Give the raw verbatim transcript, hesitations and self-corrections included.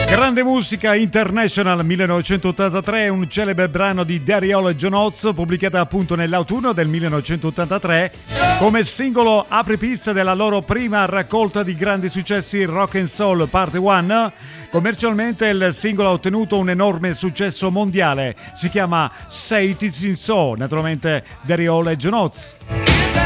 Grande musica international millenovecentottantatré, un celebre brano di Daddy Hole e John Oates, pubblicata appunto nell'autunno del millenovecentottantatré come singolo apripista della loro prima raccolta di grandi successi Rock and Soul Part uno. Commercialmente il singolo ha ottenuto un enorme successo mondiale, si chiama Say It Isn't So, naturalmente Daddy Hole e John Oates.